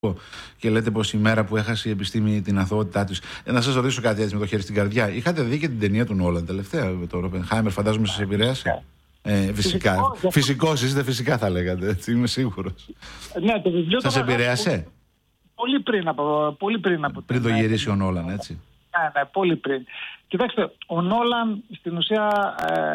και λέτε πως η μέρα που έχασε η επιστήμη την αθωότητά της. Να σας ρωτήσω κάτι έτσι με το χέρι στην καρδιά. Είχατε δει και την ταινία του Νόλαν τελευταία με τον Οπενχάιμερ, φαντάζομαι σας επηρέασε. Φυσικά. Φυσικός είστε, φυσικά θα λέγατε. Έτσι, είμαι σίγουρος. Ναι, το βιβλίο σας επηρέασε. Πολύ πριν από. Πριν το γυρίσει ο Νόλαν, έτσι. Ναι, πολύ πριν. Κοιτάξτε, ο Νόλαν στην ουσία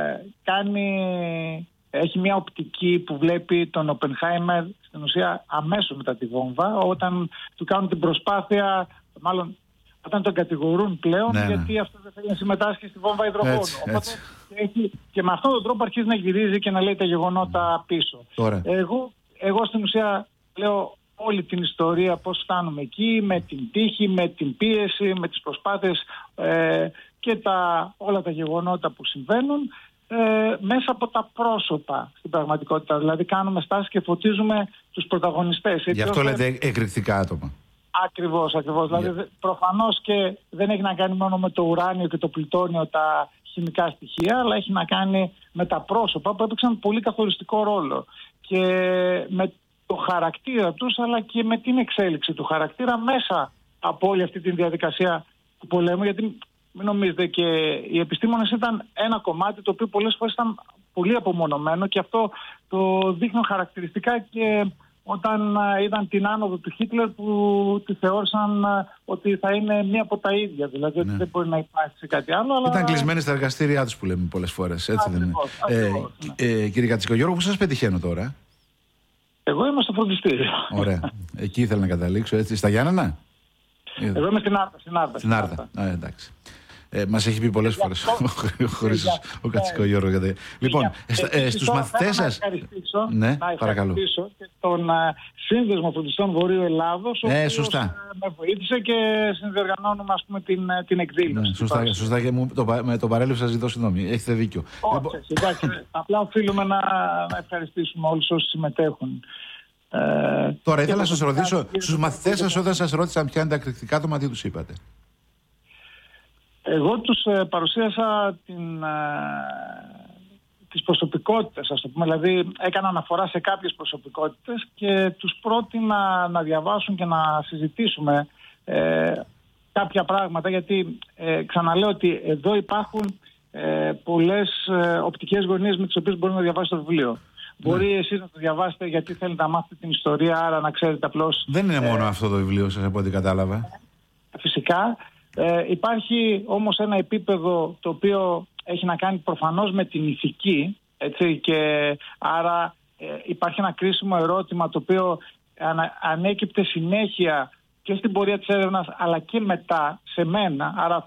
έχει μια οπτική που βλέπει τον Οπενχάιμερ στην ουσία αμέσως μετά τη βόμβα, όταν του κάνουν την προσπάθεια, μάλλον όταν τον κατηγορούν πλέον, γιατί αυτό δεν θέλει να συμμετάσχει στη βόμβα υδρογόνου. Οπότε και με αυτόν τον τρόπο αρχίζει να γυρίζει και να λέει τα γεγονότα πίσω. Εγώ στην ουσία λέω όλη την ιστορία, πώς φτάνουμε εκεί, με την τύχη, με την πίεση, με τις προσπάθειες και όλα τα γεγονότα που συμβαίνουν μέσα από τα πρόσωπα στην πραγματικότητα. Δηλαδή κάνουμε στάσεις και φωτίζουμε τους πρωταγωνιστές. Γι' αυτό λέτε εκρηκτικά άτομα. Ακριβώς. Δηλαδή προφανώς και δεν έχει να κάνει μόνο με το ουράνιο και το πλουτόνιο, τα χημικά στοιχεία, αλλά έχει να κάνει με τα πρόσωπα που έπαιξαν πολύ καθοριστικό ρόλο. Και με το χαρακτήρα τους, αλλά και με την εξέλιξη του χαρακτήρα μέσα από όλη αυτή τη διαδικασία του πολέμου, γιατί μην νομίζετε, και οι επιστήμονες ήταν ένα κομμάτι το οποίο πολλές φορές ήταν πολύ απομονωμένο, και αυτό το δείχνουν χαρακτηριστικά και όταν είδαν την άνοδο του Χίτλερ, που τη θεώρησαν ότι θα είναι μία από τα ίδια, δηλαδή ότι δεν μπορεί να υπάρξει κάτι άλλο. Αλλά ήταν κλεισμένοι στα εργαστήριά τους που λέμε πολλές φορές, έτσι δεν είναι? Κύριε Κατσικογιώργο, πού σας πετυχαίνω τώρα? Εγώ είμαι στο φροντιστήριο. Ωραία. Εκεί ήθελα να καταλήξω, έτσι. Στα Γιάννενα? Εγώ είμαι στην Άρτα. Εντάξει. Μας έχει πει πολλές φορές ο Κατσικογιώργο. Λοιπόν, στους μαθητές σας. Να ευχαριστήσω και τον Σύνδεσμο Φροντιστών Βορείου Ελλάδος, ο οποίος με βοήθησε και συνδιοργανώνουμε, ας πούμε, την εκδήλωση. Σωστά, και με το παρέλειψα, σας ζητώ συγγνώμη. Έχετε δίκιο. Απλά οφείλουμε να ευχαριστήσουμε όλους όσοι συμμετέχουν. Τώρα ήθελα να σας ρωτήσω, στους μαθητές σας, όταν σας ρώτησαν ποια είναι τα εκρηκτικά άτομα, τι τους είπατε? Εγώ τους παρουσίασα τις προσωπικότητες, ας το πούμε. Δηλαδή έκανα αναφορά σε κάποιες προσωπικότητες και τους πρότεινα να διαβάσουν και να συζητήσουμε κάποια πράγματα, γιατί ξαναλέω ότι εδώ υπάρχουν πολλές οπτικές γωνίες με τις οποίες μπορεί να διαβάσει το βιβλίο. Μπορεί εσείς να το διαβάσετε γιατί θέλετε να μάθετε την ιστορία, άρα να ξέρετε απλώς. Δεν είναι μόνο αυτό το βιβλίο σας, από ό,τι κατάλαβα. Φυσικά. Υπάρχει όμως ένα επίπεδο το οποίο έχει να κάνει προφανώς με την ηθική, έτσι, και άρα υπάρχει ένα κρίσιμο ερώτημα το οποίο ανέκυπτε συνέχεια και στην πορεία της έρευνας αλλά και μετά σε μένα. Άρα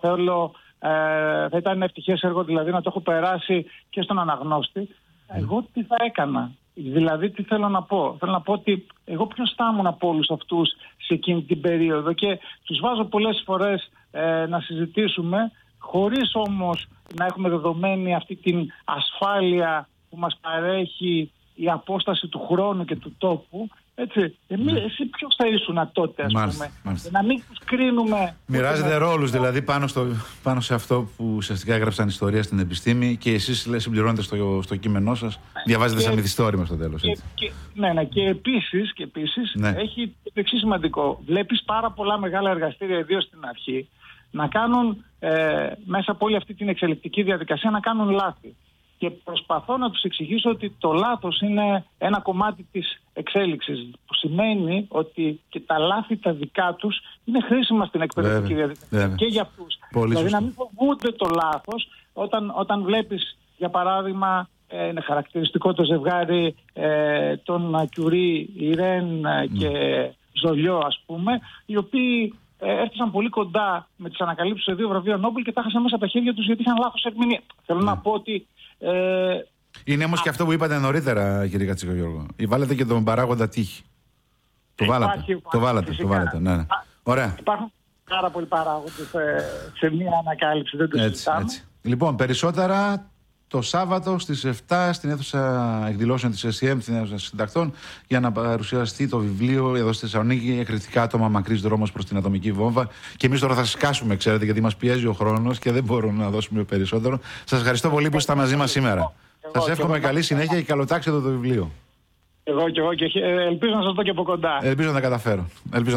θα ήταν ένα ευτυχές έργο, δηλαδή, να το έχω περάσει και στον αναγνώστη. Εγώ τι θα έκανα? Δηλαδή, τι θέλω να πω? Θέλω να πω ότι εγώ ποιος θα ήμουν από όλους αυτούς σε εκείνη την περίοδο, και τους βάζω πολλές φορές να συζητήσουμε, χωρίς όμως να έχουμε δεδομένη αυτή την ασφάλεια που μας παρέχει η απόσταση του χρόνου και του τόπου. Έτσι, εσύ ποιος θα ήσουν τότε, ας πούμε? Να μην τους κρίνουμε. Μοιράζετε ρόλους, δηλαδή, πάνω σε αυτό που ουσιαστικά έγραψαν ιστορία στην επιστήμη, και εσείς συμπληρώνετε στο κείμενό σας, διαβάζετε σαν μυθιστόρημα στο τέλος. Και επίσης έχει το εξής σημαντικό. Βλέπεις πάρα πολλά μεγάλα εργαστήρια, ιδίως στην αρχή, να κάνουν μέσα από όλη αυτή την εξελικτική διαδικασία να κάνουν λάθη. Και προσπαθώ να τους εξηγήσω ότι το λάθος είναι ένα κομμάτι της εξέλιξης, που σημαίνει ότι και τα λάθη τα δικά τους είναι χρήσιμα στην εκπαιδευτική διαδικασία και για αυτούς. Δηλαδή να μην φοβούνται το λάθος. Όταν βλέπεις, για παράδειγμα, είναι χαρακτηριστικό το ζευγάρι των Κιουρί, Ιρέν και Ζολιό, ας πούμε, οι οποίοι έφτασαν πολύ κοντά με τις ανακαλύψεις σε 2 βραβεία Νόμπελ και τα χάσαν μέσα από τα χέρια τους γιατί είχαν λάθος ερμηνεία. Θέλω να πω ότι είναι όμως και αυτό που είπατε νωρίτερα, κύριε Κατσικογιώργο. Βάλετε και τον παράγοντα τύχη. Το βάλατε. Ναι. Ωραία. Υπάρχουν πάρα πολλοί παράγοντες σε μία ανακάλυψη, δεν το συζητάμε. Λοιπόν, περισσότερα το Σάββατο στις 7 στην αίθουσα εκδηλώσεων της SCM, στην αίθουσα συντακτών, για να παρουσιαστεί το βιβλίο εδώ στη Θεσσαλονίκη, «Εκρηκτικά άτομα, μακρύς δρόμος προς την ατομική βόμβα». Και εμείς τώρα θα σκάσουμε, ξέρετε, γιατί μας πιέζει ο χρόνος και δεν μπορούμε να δώσουμε περισσότερο. Σας ευχαριστώ πολύ που είστε μαζί μας σήμερα. Σας εύχομαι καλή συνέχεια και καλοτάξτε το βιβλίο. Εγώ και ελπίζω να σας δω και από κοντά. Ελπίζω να τα καταφέρω.